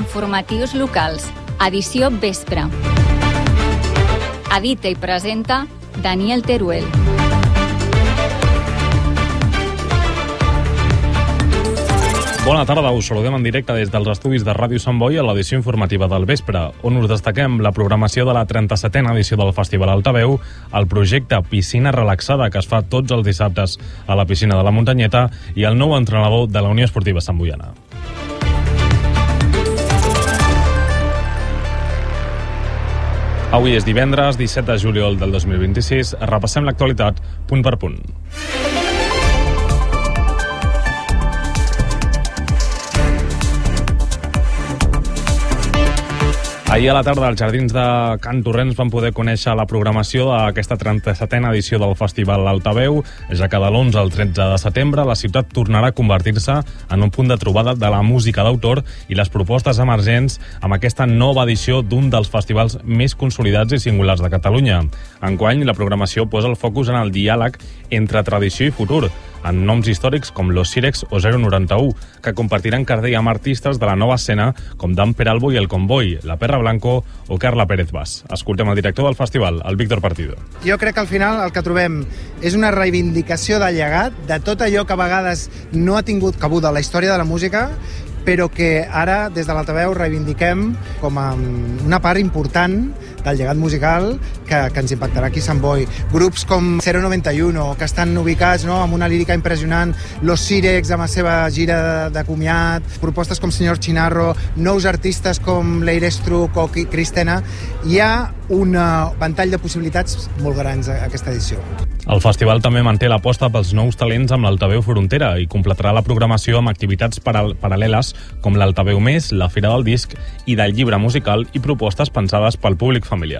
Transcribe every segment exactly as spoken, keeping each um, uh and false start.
Informatius locals, edició vespre. Edita i presenta Daniel Teruel. Bona tarda, us saludem en directe des dels estudis de Ràdio Sant Boi a l'edició informativa del vespre, on us destaquem la programació de la trenta-setena edició del Festival Altaveu, el projecte Piscina Relaxada, que es fa tots els dissabtes a la piscina de la Muntanyeta, i el nou entrenador de la Unió Esportiva Santboiana. Avui és divendres, disset de juliol del dos mil vint-i-sis. Repassem l'actualitat punt per punt. Ahir a la tarda, als Jardins de Can Torrents van poder conèixer la programació d'aquesta trenta-setena edició del Festival Altaveu, ja que de l'onze al tretze de setembre la ciutat tornarà a convertir-se en un punt de trobada de la música d'autor i les propostes emergents amb aquesta nova edició d'un dels festivals més consolidats i singulars de Catalunya. Enguany, la programació posa el focus en el diàleg entre tradició i futur, amb noms històrics com Los Sirex o zero noranta-u, que compartiran cartell amb artistes de la nova escena com Dan Peralbo i El Convoy, La Perra Blanco o Carla Pérez Bas. Escoltem el director del festival, el Víctor Partido. Jo crec que al final el que trobem és una reivindicació de llegat de tot allò que a vegades no ha tingut cabuda a la història de la música, però que ara, des de l'Altaveu, reivindiquem com a una part important del llegat musical que, que ens impactarà aquí a Sant Boi. Grups com zero noranta-u, que estan ubicats, no?, amb una lírica impressionant, Los Sirex amb la seva gira de, de comiat, propostes com Senyor Chinarro, nous artistes com Leire Struck o Cristena. Hi ha un ventall de possibilitats molt grans a aquesta edició. El festival també manté l'aposta pels nous talents amb l'Altaveu Frontera i completarà la programació amb activitats paral·leles com l'Altaveu Més, la Fira del Disc i del Llibre Musical i propostes pensades pel públic familiar.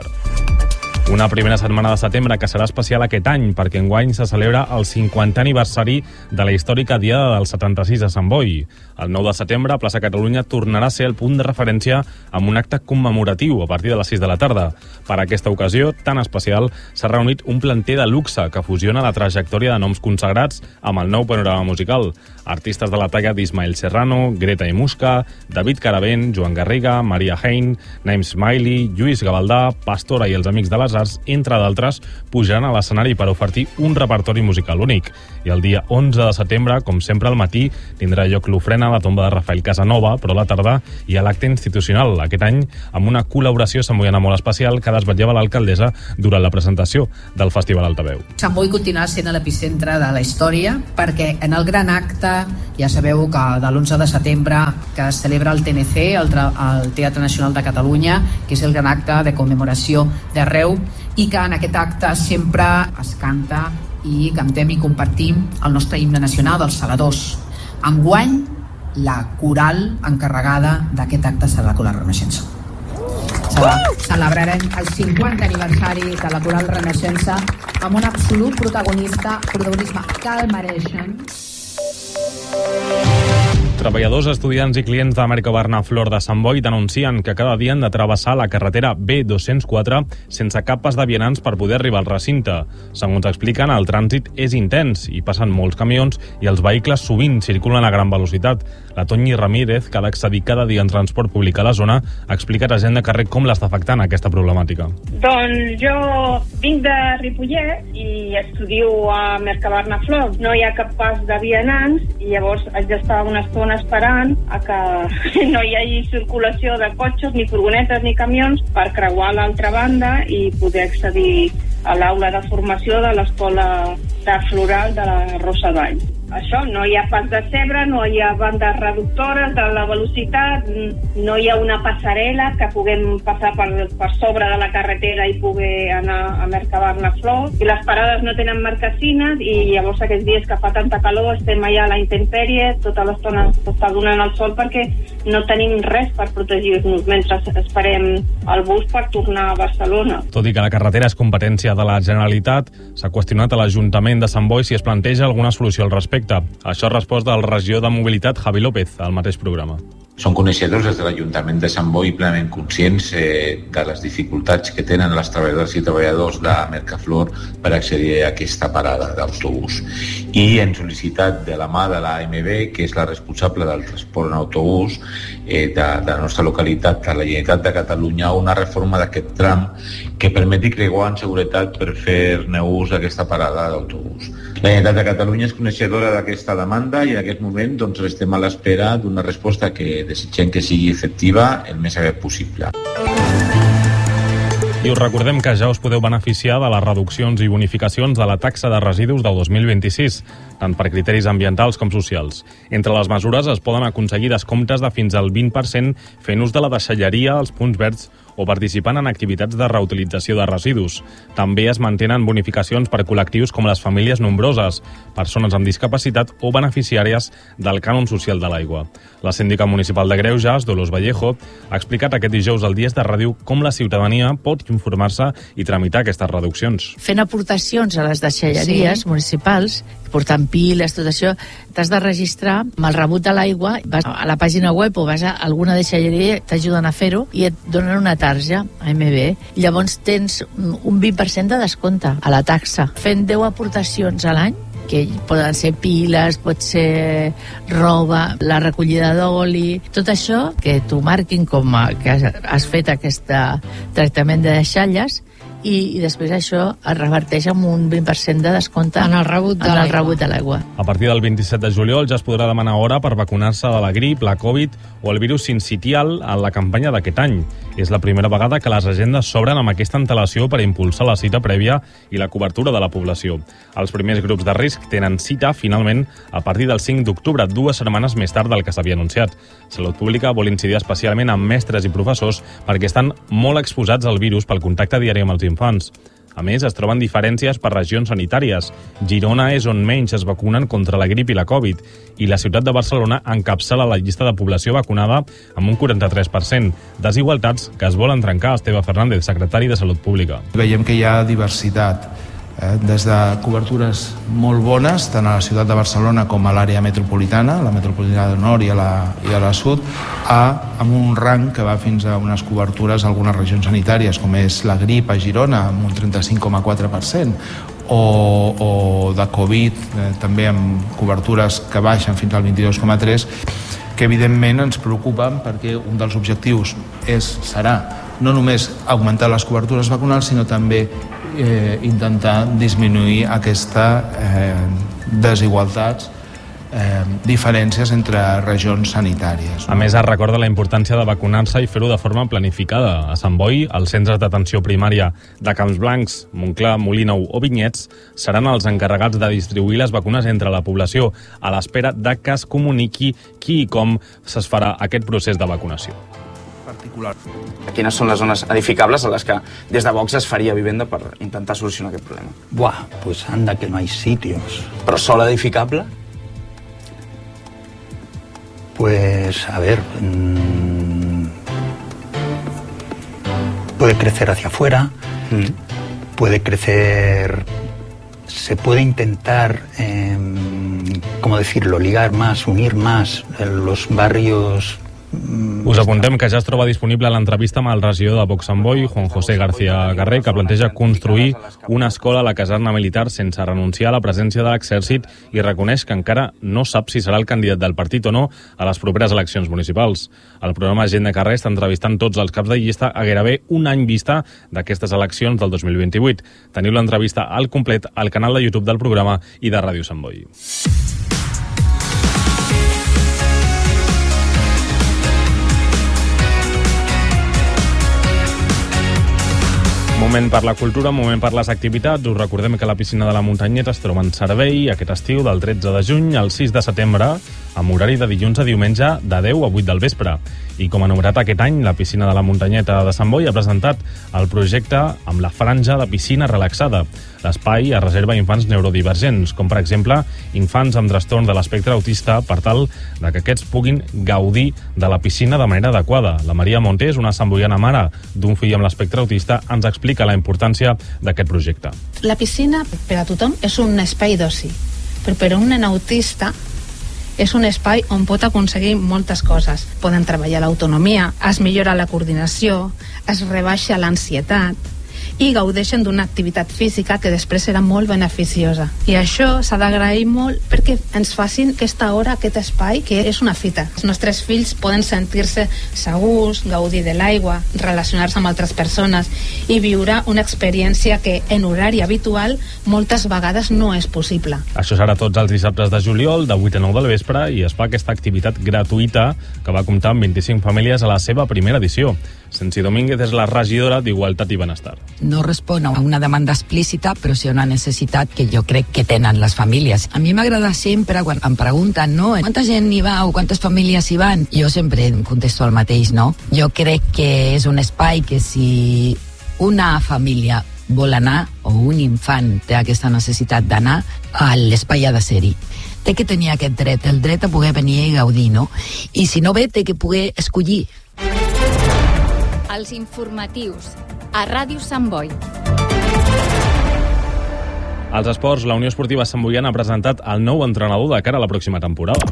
Una primera setmana de setembre que serà especial aquest any perquè enguany se celebra el cinquantè aniversari de la històrica Diada del setanta-sis a Sant Boi. El nou de setembre, Plaça Catalunya tornarà a ser el punt de referència amb un acte commemoratiu a partir de les sis de la tarda. Per a aquesta ocasió tan especial s'ha reunit un planter de luxe que fusiona la trajectòria de noms consagrats amb el nou panorama musical. Artistes de la talla d'Ismael Serrano, Greta i Musca, David Caravent, Joan Garriga, Maria Hein, Naim Smiley, Lluís Gavaldà, Pastora i els Amics de les Arts, entre d'altres, pujaran a l'escenari per oferir un repertori musical únic. I el dia onze de setembre, com sempre al matí, tindrà lloc l'ofrena a la tomba de Rafael Casanova, però a la tarda hi ha l'acte institucional, aquest any amb una col·laboració santboiana molt especial que desvetllava l'alcaldessa durant la presentació del Festival Altaveu. Sant Boi continuarà sent l'epicentre de la història perquè en el gran acte, ja sabeu que de l'onze de setembre que es celebra el T N C, el, el Teatre Nacional de Catalunya, que és el gran acte de commemoració d'arreu, i que en aquest acte sempre es canta i cantem i compartim el nostre himne nacional dels Segadors. Enguany, la coral encarregada d'aquest acte serà la Coral Renaixença. Celebrarem el cinquantè aniversari de la Coral Renaixença amb un absolut protagonista, protagonisme que el mereixen. Treballadors, estudiants i clients de Mercabarna Flor de Sant Boi denuncien que cada dia han de travessar la carretera B dos-cents quatre sense cap pas de vianants per poder arribar al recinte. Segons expliquen, el trànsit és intens i passen molts camions i els vehicles sovint circulen a gran velocitat. La Toñi Ramírez, que ha d'accedir cada dia en transport públic a la zona, explica a gent de carrer com l'està afectant aquesta problemàtica. Doncs jo vinc de Ripollet i estudio a Mercabarna Flor. No hi ha cap pas de vianants i llavors haig d'estar una estona esperant a que no hi hagi circulació de cotxes, ni furgonetes, ni camions per creuar a l'altra banda i poder accedir a l'aula de formació de l'Escola de Floral de la Rosa Vall. Això, no hi ha pas de cebre, no hi ha bandes reductores de la velocitat, no hi ha una passarel·la que puguem passar per, per sobre de la carretera i poder anar a Mercabarna Flor, i les parades no tenen marquesines i llavors aquests dies que fa tanta calor estem allà a la intempèrie, tota l'estona s'està donant el sol perquè no tenim res per protegir-nos mentre esperem el bus per tornar a Barcelona. Tot i que la carretera és competència de la Generalitat, s'ha qüestionat a l'Ajuntament de Sant Boi si es planteja alguna solució al respecte. Això ha respost del regidor de Mobilitat, Javi López, al mateix programa. Són coneixedors des de l'Ajuntament de Sant Boi plenament conscients eh, de les dificultats que tenen les treballadors i treballadors de Mercaflor per accedir a aquesta parada d'autobús. I hem sol·licitat de la mà de l'A M B, que és la responsable del transport en autobús eh, de, de la nostra localitat, de la Generalitat de Catalunya, una reforma d'aquest tram que permeti creuar en seguretat per fer-ne ús d'aquesta parada d'autobús. La Generalitat de Catalunya és coneixedora d'aquesta demanda i en aquest moment doncs, estem a l'espera d'una resposta que desitgem que sigui efectiva el més aviat possible. I us recordem que ja us podeu beneficiar de les reduccions i bonificacions de la taxa de residus del dos mil vint-i-sis, tant per criteris ambientals com socials. Entre les mesures es poden aconseguir descomptes de fins al vint per cent fent ús de la deixalleria, els punts verds o participant en activitats de reutilització de residus. També es mantenen bonificacions per col·lectius com les famílies nombroses, persones amb discapacitat o beneficiàries del cànon social de l'aigua. La síndica municipal de Greuges, Dolors Vallejo, ha explicat aquest dijous al Dies de Ràdio com la ciutadania pot informar-se i tramitar aquestes reduccions. Fent aportacions a les deixalleries sí. municipals, portant piles, tot això, t'has de registrar amb el rebut de l'aigua, vas a la pàgina web o vas a alguna deixalleria, t'ajuden a fer-ho i et donen una tarja A M B. Llavors tens un vint per cent de descompte a la taxa. Fent deu aportacions a l'any, que poden ser piles, pot ser roba, la recollida d'oli, tot això que t'ho marquin com a, que has fet aquest tractament de deixalles, i, i després això es reverteix amb un vint per cent de descompte en el rebut de, el rebut de l'aigua. A partir del vint-i-set de juliol ja es podrà demanar hora per vacunar-se de la grip, la Covid o el virus sincitial en la campanya d'aquest any. És la primera vegada que les agendes s'obren amb aquesta antelació per impulsar la cita prèvia i la cobertura de la població. Els primers grups de risc tenen cita, finalment, a partir del cinc d'octubre, dues setmanes més tard del que s'havia anunciat. Salut Pública vol incidir especialment en mestres i professors perquè estan molt exposats al virus pel contacte diari amb els infants. A més, es troben diferències per regions sanitàries. Girona és on menys es vacunen contra la grip i la Covid, i la ciutat de Barcelona encapçala la llista de població vacunada amb un quaranta-tres per cent. Desigualtats que es volen trencar. Esteve Fernández, secretari de Salut Pública. Veiem que hi ha diversitat, eh, des de cobertures molt bones, tant a la ciutat de Barcelona com a l'àrea metropolitana, la metropolitana del nord i a la, i a la sud, a, amb un rang que va fins a unes cobertures a algunes regions sanitàries, com és la grip a Girona, amb un trenta-cinc coma quatre per cent, o, o de Covid, eh, també amb cobertures que baixen fins al vint-i-dos coma tres, que evidentment ens preocupen perquè un dels objectius és, serà no només augmentar les cobertures vacunals, sinó també eh, intentar disminuir aquesta eh, desigualtats, eh, diferències entre regions sanitàries. No? A més, es recorda la importància de vacunar-se i fer-ho de forma planificada. A Sant Boi, els centres d'atenció primària de Camps Blancs, Montclar, Molinou o Vinyets seran els encarregats de distribuir les vacunes entre la població, a l'espera de que es comuniqui qui i com es farà aquest procés de vacunació. Particular. Quines són les zones edificables a les que des de Vox es faria vivenda per intentar solucionar aquest problema? Buah, pues anda que no hay sitios. ¿Pero solo edificable? Pues, a ver, mmm, puede crecer hacia afuera, mm. puede crecer, se puede intentar, eh, ¿cómo decirlo?, ligar más, unir más los barrios. Us apuntem que ja es troba disponible l'entrevista amb el regidor de Vox Sant Boi, Juan José García Garré, que planteja construir una escola a la caserna militar sense renunciar a la presència de l'exèrcit i reconeix que encara no sap si serà el candidat del partit o no a les properes eleccions municipals. El programa Gent de Carrer està entrevistant tots els caps de llista a gairebé un any vista d'aquestes eleccions del dos mil vint-i-vuit. Teniu l'entrevista al complet al canal de YouTube del programa i de Ràdio Sant Boi. Moment per la cultura, moment per les activitats. Us recordem que la piscina de la Muntanyeta es troba en servei aquest estiu del tretze de juny al sis de setembre, amb horari de dilluns a diumenge de deu a vuit del vespre. I com a novetat aquest any, la piscina de la Muntanyeta de Sant Boi ha presentat el projecte amb la franja de piscina relaxada. L'espai es reserva a infants neurodivergents, com per exemple infants amb trastorn de l'espectre autista, per tal de que aquests puguin gaudir de la piscina de manera adequada. La Maria Montés, una santboiana mare d'un fill amb l'espectre autista, ens explica la importància d'aquest projecte. La piscina per a tothom és un espai d'oci, però per a un nen autista és un espai on pot aconseguir moltes coses. Poden treballar l'autonomia, es millora la coordinació, es rebaixa l'ansietat i gaudeixen d'una activitat física que després serà molt beneficiosa. I això s'ha d'agrair molt perquè ens facin aquesta hora, aquest espai, que és una fita. Els nostres fills poden sentir-se segurs, gaudir de l'aigua, relacionar-se amb altres persones i viure una experiència que en horari habitual moltes vegades no és possible. Això serà tots els dissabtes de juliol, de vuit a nou del vespre, i es fa aquesta activitat gratuïta que va comptar amb vint-i-cinc famílies a la seva primera edició. Sensi Domínguez és la regidora d'Igualtat i Benestar. No respon a una demanda explícita, però sí a una necessitat que jo crec que tenen les famílies. A mi m'agrada sempre, quan em pregunten, no, quanta gent hi va o quantes famílies hi van, jo sempre em contesto el mateix, no? Jo crec que és un espai que si una família vol anar o un infant té aquesta necessitat d'anar, l'espai ha de ser-hi. Té que tenir aquest dret, el dret a poder venir i gaudir, no? I si no ve, té que poder escollir. Els informatius, a Ràdio Sant Boi. Als esports, la Unió Esportiva Sant Boiana ha presentat el nou entrenador de cara a la pròxima temporada.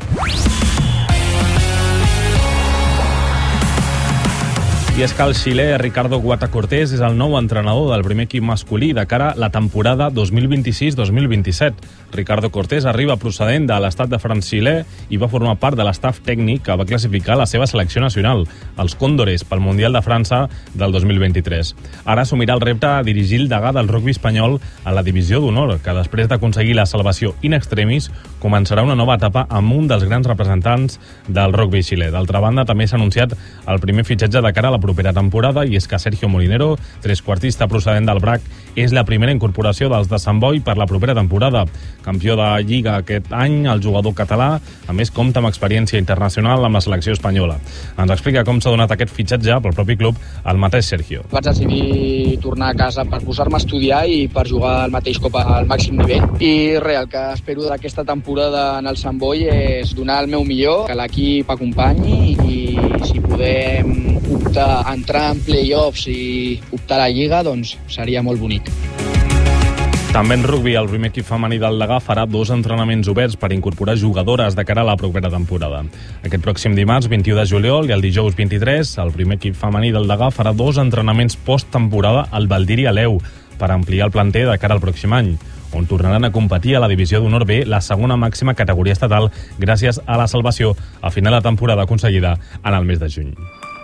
I és que el xilè Ricardo Guata Cortés és el nou entrenador del primer equip masculí de cara a la temporada dos mil vint-i-sis dos mil vint-i-set. Ricardo Cortés arriba procedent de l'estat de França-Xilè i va formar part de l'estaf tècnic que va classificar la seva selecció nacional, els Cóndores, pel Mundial de França del dos mil vint-i-tres. Ara assumirà el repte a dirigir el degà del rugbi espanyol a la divisió d'honor, que després d'aconseguir la salvació in extremis començarà una nova etapa amb un dels grans representants del rugbi xilè. D'altra banda, també s'ha anunciat el primer fitxatge de cara a la propera temporada, i és que Sergio Molinero, tresquartista procedent del Brac, és la primera incorporació dels de Sant Boi per la propera temporada. Campió de Lliga aquest any, el jugador català, a més compta amb experiència internacional amb la selecció espanyola. Ens explica com s'ha donat aquest fitxatge pel propi club el mateix Sergio. Vaig decidir tornar a casa per posar-me a estudiar i per jugar al mateix cop al màxim nivell. I res, el que espero d'aquesta temporada en el Sant Boi és donar el meu millor, que l'equip acompanyi i si podem optar a entrar en play-offs i optar a la Lliga, doncs seria molt bonic. També en rugbi, el primer equip femení del Degà farà dos entrenaments oberts per incorporar jugadores de cara a la propera temporada. Aquest pròxim dimarts, vint-i-u de juliol, i el dijous vint-i-tres, el primer equip femení del Degà farà dos entrenaments post-temporada al Valdir i Aleu per ampliar el planter de cara al pròxim any, on tornaran a competir a la divisió d'honor B, la segona màxima categoria estatal, gràcies a la salvació a final de temporada aconseguida en el mes de juny.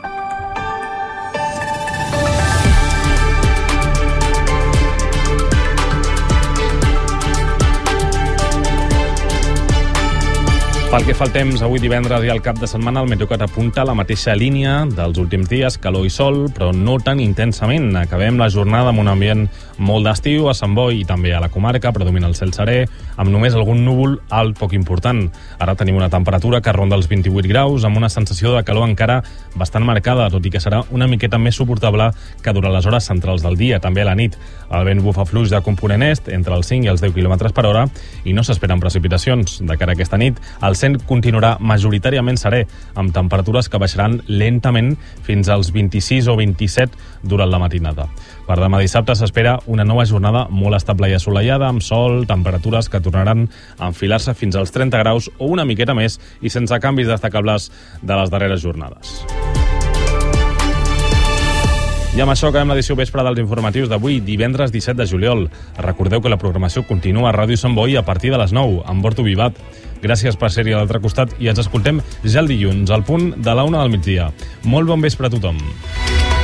Pel que fa al temps, avui divendres i al cap de setmana el Meteocat apunta la mateixa línia dels últims dies, calor i sol, però no tan intensament. Acabem la jornada amb un ambient molt d'estiu a Sant Boi i també a la comarca, predomina el cel serè, amb només algun núvol alt poc important. Ara tenim una temperatura que ronda els vint-i-vuit graus, amb una sensació de calor encara bastant marcada, tot i que serà una miqueta més suportable que durant les hores centrals del dia, també a la nit. El vent bufa fluix de component est, entre els cinc i els deu quilòmetres per hora, i no s'esperen precipitacions. De cara a aquesta nit, el cent continuarà majoritàriament serè, amb temperatures que baixaran lentament fins als vint-i-sis o vint-i-set durant la matinada. Per demà dissabte s'espera una nova jornada molt estable i assolellada, amb sol, temperatures que tornaran a enfilar-se fins als trenta graus o una miqueta més i sense canvis destacables de les darreres jornades. I amb això acabem l'edició vespre dels informatius d'avui, divendres disset de juliol. Recordeu que la programació continua a Ràdio Sant Boi a partir de les nou, amb Borto Vivat. Gràcies per ser-hi a l'altre costat i ens escoltem ja el dilluns, al punt de la una del migdia. Molt bon vespre a tothom.